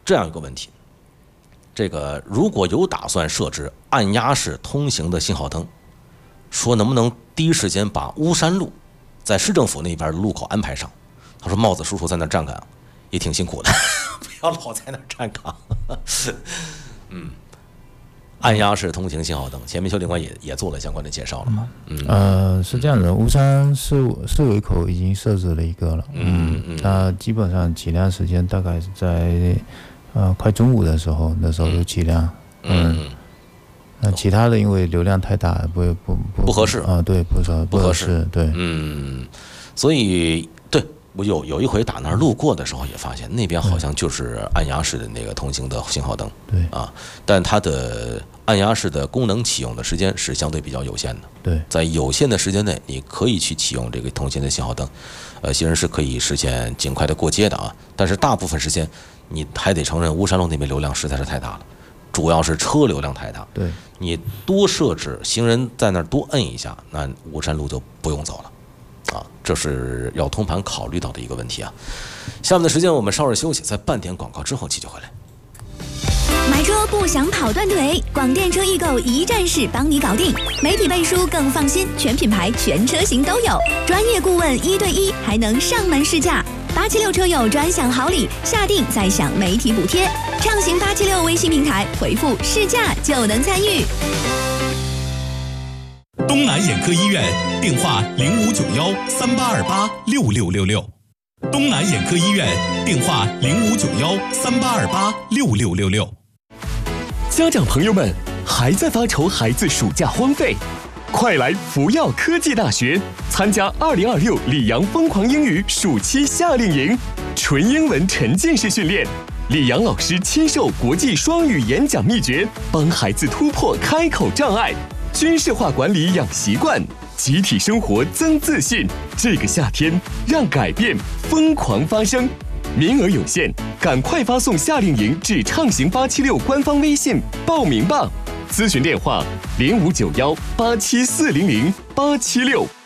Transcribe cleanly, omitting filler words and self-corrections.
这样一个问题。这个如果有打算设置按压式通行的信号灯，说能不能第一时间把巫山路在市政府那边的路口安排上？他说帽子叔叔在那站岗也挺辛苦的，不要老在那站岗。按压式通行信号灯，前面邱警官也做了相关的介绍了嘛？ 是这样的，巫山市委口已经设置了一个了，它基本上起量时间大概是在快中午的时候，那时候有起量，那其他的因为流量太大，不合适啊，对，不合适，对， 所以对我有一回打那儿路过的时候，也发现那边好像就是按压式的那个通行的信号灯， 对啊，但它的按压式的功能启用的时间是相对比较有限的， 对， 在有限的时间内，你可以去启用这个通行的信号灯，行人是可以实现尽快的过街的啊，但是大部分时间你还得承认巫山路那边流量实在是太大了。主要是车流量太大， 对， 你多设置行人在那儿多摁一下，那巫山路就不用走了，啊，这是要通盘考虑到的一个问题啊。下面的时间我们稍事休息，在半点广告之后继续回来。 买车不想跑断腿，广电车易购一站式帮你搞定，媒体背书更放心，全品牌全车型都有，专业顾问1对1，还能上门试驾。876车友专享好礼，下定再享媒体补贴，畅行876微信平台回复试驾就能参与。 东南眼科医院电话059138286666，东南眼科医院电话059138286666。 家长朋友们，还在发愁孩子暑假荒废？快来福耀科技大学参加2026里昂疯狂英语暑期夏令营，纯英文沉浸式训练，里昂老师亲授国际双语演讲秘诀，帮孩子突破开口障碍，军事化管理养习惯，集体生活增自信。这个夏天，让改变疯狂发生。名额有限，赶快发送夏令营至畅行876官方微信报名吧。咨询电话059187400876。